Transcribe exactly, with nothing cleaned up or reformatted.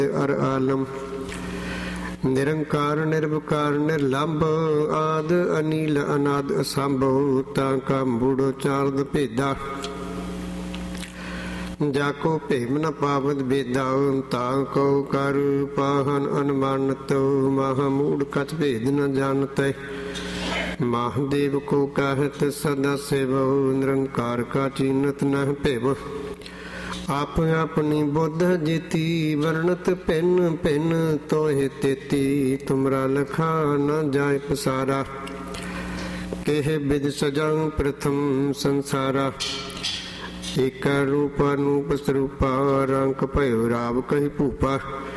ਅਰ ਆਲਮ ਨਿਰੰਕਾਰ ਨਿਰਵਕਾਰ ਨਿਰਲੰਭ ਆਦ ਅਨੀਲ ਅਨਾਦ ਅਸੰਭ ਤਾਂ ਕਾ ਮੂੜੋ ਚਾਰਦ ਭੇਦਾ ਜਾਕੋ ਭੇਮ ਨ ਪਾਵਤ ਬੇਦਾ ਤਾਂ ਕਉ ਕਰ ਪਾਹਨ ਅਨਮਾਨਤ ਮਹਾ ਮੂੜ ਕਛ ਭੇਦ ਨ ਜਾਣਤੈ ਮਹਾਦੇਵ ਕੋ ਕਹਿਤ ਸਦਾ ਸੇਵ ਨਿਰੰਕਾਰ ਕਾ ਚੀਨਤ ਨ ਭੇਵ ਆਪ ਆਪਣੀ ਬੁੱਧ ਜੀਤੀ ਵਰਣਤ ਭਿੰਨ ਭਿੰਨ ਤੋਹਿ ਤੇਤੀ ਤੁਮਰਾ ਲਖਾ ਨ ਜਾਇ ਪਸਾਰਾ ਕਿਹ ਬਿਦ ਸਜੰ ਪ੍ਰਥਮ ਸੰਸਾਰਾ ਏਕ ਰੂਪ ਅਨੂਪ ਸਰੂਪਾ ਰੰਕ ਭਇਓ ਰਾਵ ਕਹਿ ਭੂਪਾ